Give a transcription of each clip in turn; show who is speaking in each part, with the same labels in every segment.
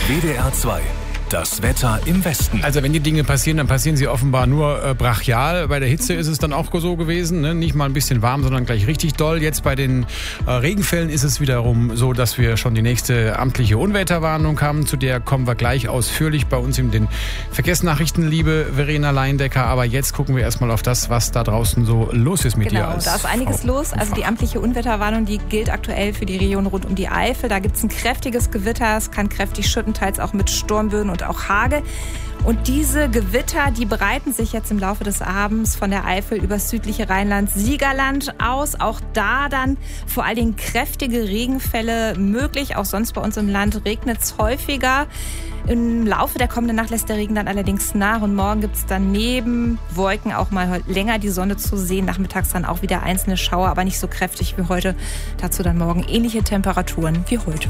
Speaker 1: WDR 2. Das Wetter im Westen.
Speaker 2: Also wenn die Dinge passieren, dann passieren sie offenbar nur brachial. Bei der Hitze ist es dann auch so gewesen, ne? Nicht mal ein bisschen warm, sondern gleich richtig doll. Jetzt bei den Regenfällen ist es wiederum so, dass wir schon die nächste amtliche Unwetterwarnung haben. Zu der kommen wir gleich ausführlich bei uns in den Verkehrsnachrichten, liebe Verena Leindecker. Aber jetzt gucken wir erstmal auf das, was da draußen so los ist mit dir.
Speaker 3: Genau, da ist einiges los. Also die amtliche Unwetterwarnung, die gilt aktuell für die Region rund um die Eifel. Da gibt es ein kräftiges Gewitter. Es kann kräftig schütten, teils auch mit Sturmböen und auch Hagel. Und diese Gewitter, die breiten sich jetzt im Laufe des Abends von der Eifel übers südliche Rheinland-Siegerland aus. Auch da dann vor allen Dingen kräftige Regenfälle möglich. Auch sonst bei uns im Land regnet es häufiger. Im Laufe der kommenden Nacht lässt der Regen dann allerdings nach. Und morgen gibt es dann neben Wolken auch mal länger die Sonne zu sehen. Nachmittags dann auch wieder einzelne Schauer, aber nicht so kräftig wie heute. Dazu dann morgen ähnliche Temperaturen wie heute.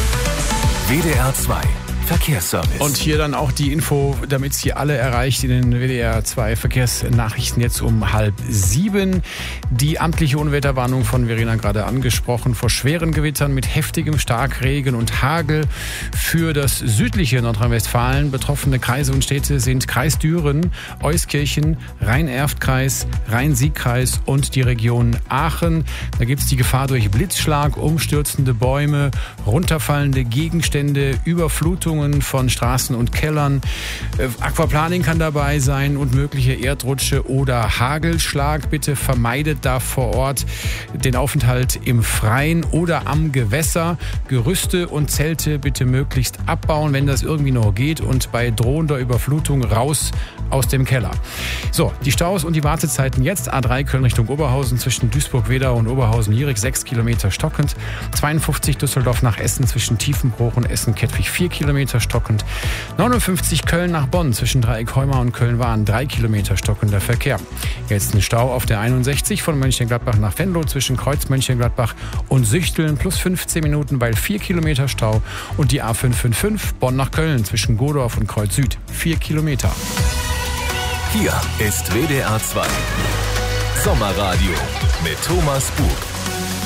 Speaker 1: WDR 2. Verkehrsservice.
Speaker 2: Und hier dann auch die Info, damit Sie alle erreicht in den WDR 2 Verkehrsnachrichten jetzt um 6:30. Die amtliche Unwetterwarnung von Verena gerade angesprochen vor schweren Gewittern mit heftigem Starkregen und Hagel für das südliche Nordrhein-Westfalen. Betroffene Kreise und Städte sind Kreis Düren, Euskirchen, Rhein-Erft-Kreis, Rhein-Sieg-Kreis und die Region Aachen. Da gibt es die Gefahr durch Blitzschlag, umstürzende Bäume, runterfallende Gegenstände, Überflutungen von Straßen und Kellern. Aquaplaning kann dabei sein und mögliche Erdrutsche oder Hagelschlag. Bitte vermeidet da vor Ort den Aufenthalt im Freien oder am Gewässer. Gerüste und Zelte bitte möglichst abbauen, wenn das irgendwie noch geht, und bei drohender Überflutung raus aus dem Keller. So, die Staus und die Wartezeiten jetzt. A3 Köln Richtung Oberhausen zwischen Duisburg-Wedau und Oberhausen-Lierig 6 Kilometer stockend. 52 Düsseldorf nach Essen zwischen Tiefenbruch und Essen-Kettwig 4 Kilometer stockend. 59 Köln nach Bonn zwischen Dreieck-Heumar und Köln-Wahn 3 Kilometer stockender Verkehr. Jetzt ein Stau auf der 61 von Mönchengladbach nach Venlo zwischen Kreuz Mönchengladbach und Süchteln plus 15 Minuten, weil 4 Kilometer Stau. Und die A555 Bonn nach Köln zwischen Godorf und Kreuz Süd 4 Kilometer.
Speaker 1: Hier ist WDR 2 Sommerradio mit Thomas Bug.